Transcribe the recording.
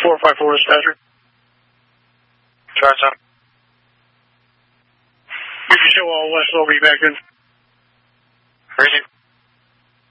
454 dispatcher. Tri-Town. You can show all west over you back in. Ready.